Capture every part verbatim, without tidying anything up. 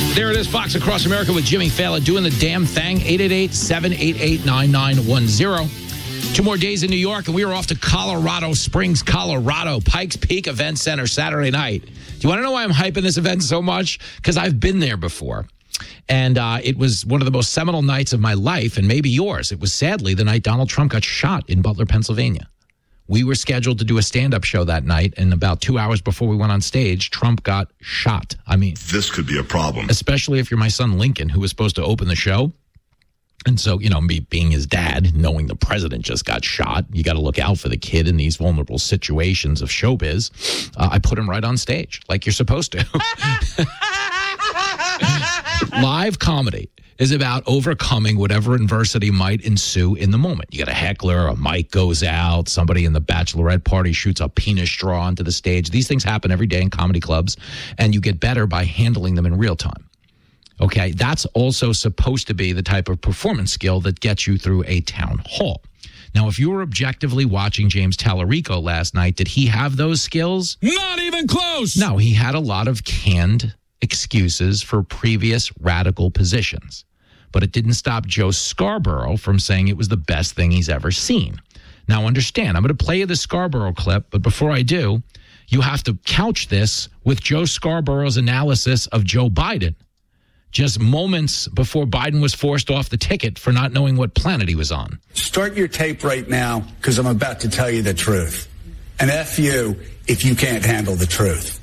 There it is, Fox Across America with Jimmy Fallon doing the damn thing. eight eight eight, seven eight eight, nine nine one zero. Two more days in New York, and we are off to Colorado Springs, Colorado, Pikes Peak Event Center Saturday night. Do you want to know why I'm hyping this event so much? Because I've been there before. And uh, it was one of the most seminal nights of my life, and maybe yours. It was sadly the night Donald Trump got shot in Butler, Pennsylvania. We were scheduled to do a stand-up show that night, and about two hours before we went on stage, Trump got shot. I mean, this could be a problem. Especially if you're my son Lincoln, who was supposed to open the show. And so, you know, me being his dad, knowing the president just got shot, you got to look out for the kid in these vulnerable situations of showbiz. Uh, I put him right on stage, like you're supposed to. Live comedy is about overcoming whatever adversity might ensue in the moment. You got a heckler, a mic goes out, somebody in the bachelorette party shoots a penis straw onto the stage. These things happen every day in comedy clubs, and you get better by handling them in real time. Okay, that's also supposed to be the type of performance skill that gets you through a town hall. Now, if you were objectively watching James Tallarico last night, did he have those skills? Not even close! No, he had a lot of canned excuses for previous radical positions. But it didn't stop Joe Scarborough from saying it was the best thing he's ever seen. Now, understand, I'm going to play you the Scarborough clip, but before I do, you have to couch this with Joe Scarborough's analysis of Joe Biden, just moments before Biden was forced off the ticket for not knowing what planet he was on. Start your tape right now, because I'm about to tell you the truth. And F you if you can't handle the truth.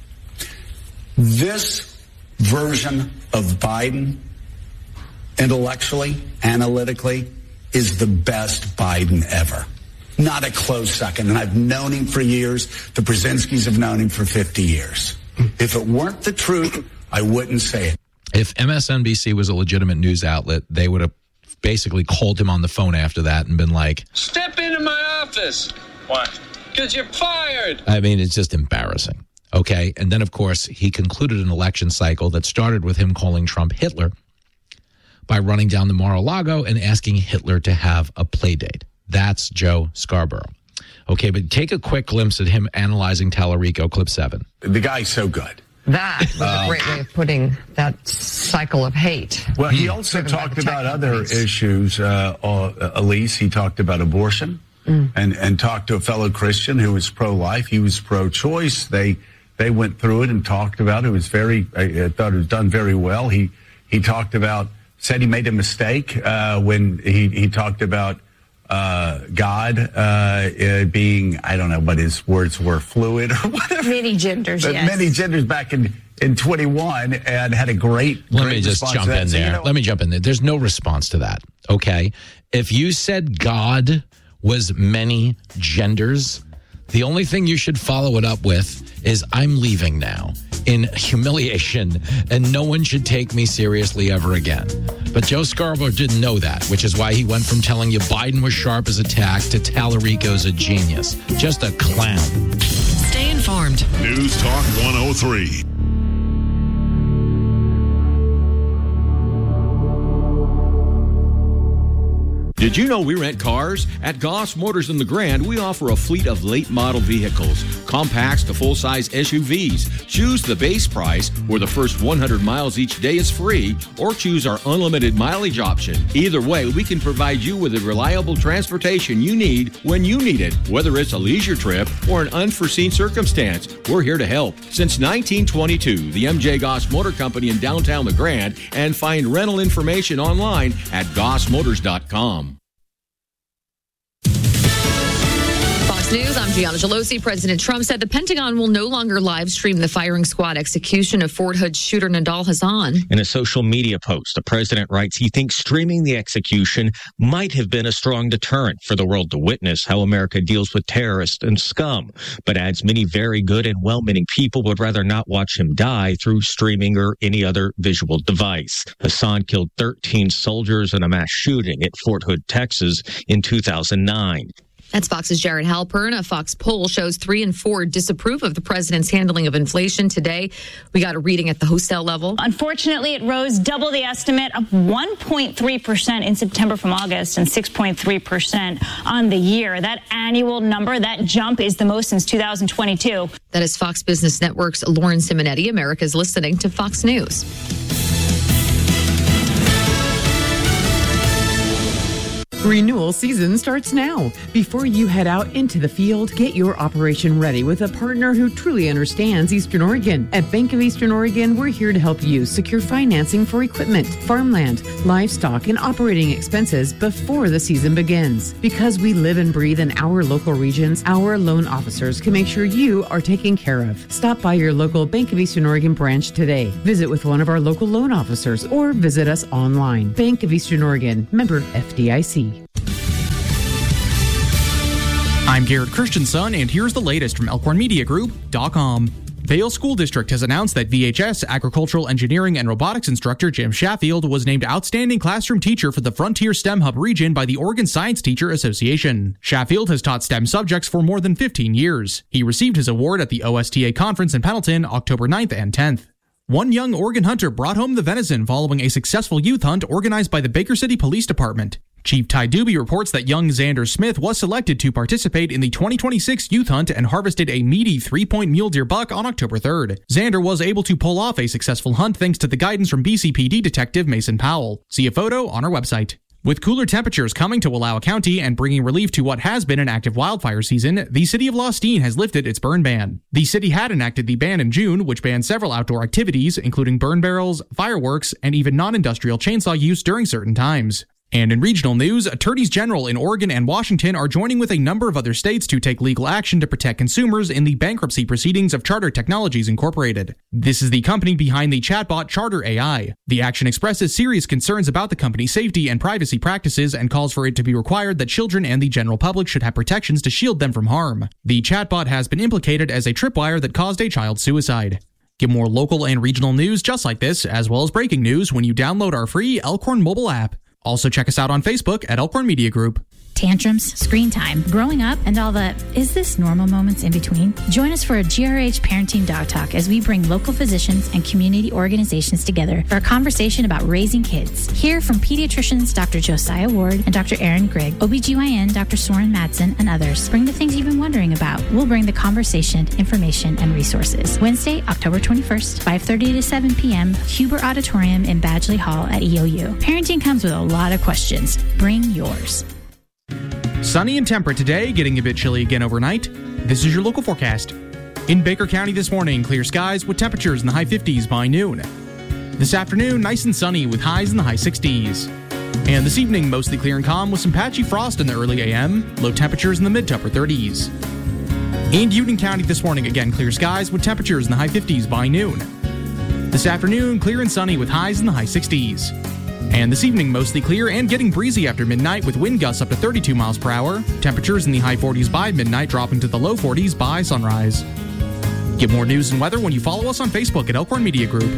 This version of Biden, intellectually, analytically, is the best Biden ever. Not a close second. And I've known him for years. The Brzezinskis have known him for fifty years. If it weren't the truth, I wouldn't say it. If M S N B C was a legitimate news outlet, they would have basically called him on the phone after that and been like, step into my office. Why? Because you're fired. I mean, it's just embarrassing. Okay. And then, of course, he concluded an election cycle that started with him calling Trump Hitler by running down the Mar-a-Lago and asking Hitler to have a play date. That's Joe Scarborough. Okay, but take a quick glimpse at him analyzing Tallarico, clip seven. The guy's so good. That was a great way of putting that cycle of hate. Well, he also talked about other issues, uh, uh, Elise. He talked about abortion mm. and, and talked to a fellow Christian who was pro-life. He was pro-choice. They they went through it and talked about it. It was very, I thought it was done very well. He he talked about, said he made a mistake uh, when he, he talked about uh, God uh, uh, being, I don't know what his words were, fluid or whatever. Many genders, but yes. Many genders back in, in twenty-one, and had a great, Let great me just jump in there. So, you know, Let me jump in there. There's no response to that, okay? If you said God was many genders, the only thing you should follow it up with is I'm leaving now in humiliation, and no one should take me seriously ever again. But Joe Scarborough didn't know that, which is why he went from telling you Biden was sharp as a tack to Tallarico's a genius. Just a clown. Stay informed. News Talk one oh three. Did you know we rent cars? At Goss Motors in the Grand, we offer a fleet of late model vehicles, compacts to full-size S U Vs. Choose the base price, where the first one hundred miles each day is free, or choose our unlimited mileage option. Either way, we can provide you with the reliable transportation you need when you need it. Whether it's a leisure trip or an unforeseen circumstance, we're here to help. Since nineteen twenty-two, the M J Goss Motor Company in downtown the Grand, and find rental information online at goss motors dot com. News, I'm Gianna Gelosi. President Trump said the Pentagon will no longer live stream the firing squad execution of Fort Hood shooter Nidal Hasan. In a social media post, the president writes he thinks streaming the execution might have been a strong deterrent for the world to witness how America deals with terrorists and scum, but adds many very good and well-meaning people would rather not watch him die through streaming or any other visual device. Hasan killed thirteen soldiers in a mass shooting at Fort Hood, Texas in two thousand nine. That's Fox's Jared Halpern. A Fox poll shows three and four disapprove of the president's handling of inflation today. We got a reading at the Hostel level. Unfortunately, it rose double the estimate of one point three percent in September from August and six point three percent on the year. That annual number, that jump, is the most since two thousand twenty-two. That is Fox Business Network's Lauren Simonetti. America's listening to Fox News. Renewal season starts now. Before you head out into the field, get your operation ready with a partner who truly understands Eastern Oregon. At Bank of Eastern Oregon, we're here to help you secure financing for equipment, farmland, livestock, and operating expenses before the season begins. Because we live and breathe in our local regions, our loan officers can make sure you are taken care of. Stop by your local Bank of Eastern Oregon branch today. Visit with one of our local loan officers or visit us online. Bank of Eastern Oregon, member F D I C. I'm Garrett Christensen, and here's the latest from Elkhorn Media Group dot com. Vail School District has announced that V H S Agricultural Engineering and Robotics instructor Jim Sheffield was named Outstanding Classroom Teacher for the Frontier STEM Hub region by the Oregon Science Teacher Association. Sheffield has taught STEM subjects for more than fifteen years. He received his award at the O S T A conference in Pendleton October ninth and tenth. One young Oregon hunter brought home the venison following a successful youth hunt organized by the Baker City Police Department. Chief Ty Doobie reports that young Xander Smith was selected to participate in the twenty twenty-six youth hunt and harvested a meaty three-point mule deer buck on October third. Xander was able to pull off a successful hunt thanks to the guidance from B C P D Detective Mason Powell. See a photo on our website. With cooler temperatures coming to Wallowa County and bringing relief to what has been an active wildfire season, the city of Lostine has lifted its burn ban. The city had enacted the ban in June, which banned several outdoor activities, including burn barrels, fireworks, and even non-industrial chainsaw use during certain times. And in regional news, attorneys general in Oregon and Washington are joining with a number of other states to take legal action to protect consumers in the bankruptcy proceedings of Charter Technologies Incorporated. This is the company behind the chatbot Charter A I. The action expresses serious concerns about the company's safety and privacy practices and calls for it to be required that children and the general public should have protections to shield them from harm. The chatbot has been implicated as a tripwire that caused a child suicide. Get more local and regional news just like this, as well as breaking news, when you download our free Elkhorn mobile app. Also check us out on Facebook at Elkhorn Media Group. Tantrums, screen time, growing up, and all the is this normal moments in between? Join us for a G R H Parenting Dog Talk as we bring local physicians and community organizations together for a conversation about raising kids. Hear from pediatricians Doctor Josiah Ward and Doctor Aaron Grigg, O B G Y N Doctor Soren Madsen, and others. Bring the things you've been wondering about. We'll bring the conversation, information, and resources. Wednesday, October twenty-first, five thirty to seven p.m., Huber Auditorium in Badgley Hall at E O U. Parenting comes with a lot of questions. Bring yours. Sunny and temperate today, getting a bit chilly again overnight. This is your local forecast. In Baker County this morning, clear skies with temperatures in the high fifties by noon. This afternoon, nice and sunny with highs in the high sixties. And this evening, mostly clear and calm with some patchy frost in the early a m, low temperatures in the mid to upper thirties. In Union County this morning, again clear skies with temperatures in the high fifties by noon. This afternoon, clear and sunny with highs in the high sixties. And this evening, mostly clear and getting breezy after midnight with wind gusts up to thirty-two miles per hour. Temperatures in the high forties by midnight, dropping to the low forties by sunrise. Get more news and weather when you follow us on Facebook at Elkhorn Media Group.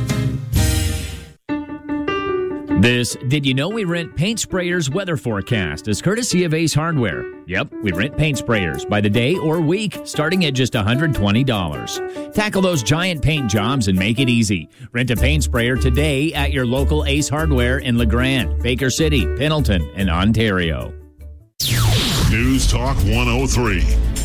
This Did You Know We Rent Paint Sprayers weather forecast is courtesy of Ace Hardware. Yep, we rent paint sprayers by the day or week, starting at just one hundred twenty dollars. Tackle those giant paint jobs and make it easy. Rent a paint sprayer today at your local Ace Hardware in LeGrand, Baker City, Pendleton, and Ontario. News Talk one oh three.